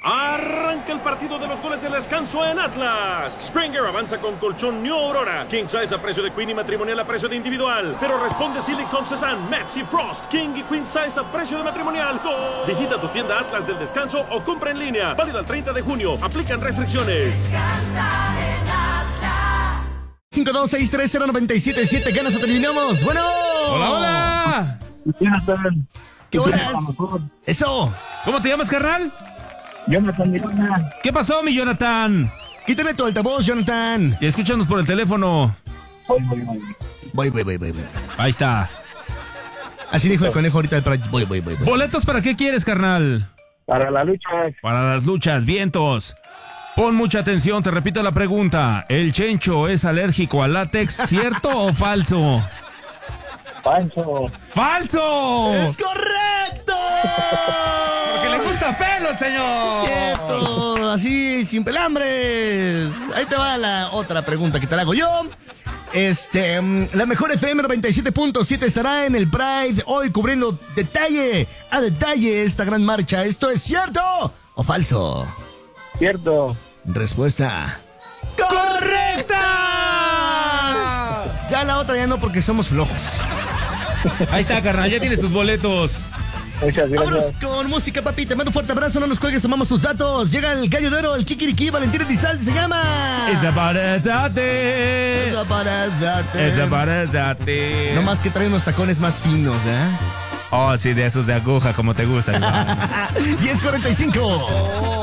Arranca el partido de los goles del descanso en Atlas. Springer avanza con colchón New Aurora. King size a precio de Queen y matrimonial a precio de individual. Pero responde Silicon Cezanne, Maxi Frost, King y Queen size a precio de matrimonial. ¡Gol! Visita tu tienda Atlas del descanso o compra en línea. Válido al 30 de junio. Aplican restricciones. Descansa en Atlas. 5263097.7. ¿Qué nos terminamos? Bueno. Hola, hola. ¿Qué horas? Eso. ¿Cómo te llamas, carnal? Jonathan Mirona. ¿Qué pasó, mi Jonathan? Quítale tu altavoz, Jonathan. Y escúchanos por el teléfono. Voy. Ahí está. Así dijo el conejo ahorita del Pride. Voy. ¿Boletos para qué quieres, carnal? Para la lucha. Para las luchas, vientos. Pon mucha atención, te repito la pregunta. ¿El Chencho es alérgico al látex, cierto o falso? Pancho. ¡Falso! ¡Es correcto! Porque le gusta pelo al señor. Cierto, así, sin pelambres. Ahí te va la otra pregunta que te la hago yo. La mejor FM 97.7 estará en el Pride hoy cubriendo detalle a detalle esta gran marcha. ¿Esto es cierto o falso? Cierto. Respuesta ¡correcta! Ya la otra ya no, porque somos flojos. Ahí está, carnal, ya tienes tus boletos. Muchas Vámonos gracias. con música, papi. Te mando un fuerte abrazo, no nos cuelgues, tomamos tus datos. Llega el gallo de oro, el Kikiriki, Valentín Elizalde se llama. It's about that. It's about that. No más que trae unos tacones más finos, ¿eh? Oh, sí, de esos de aguja, como te gustan. 10:45.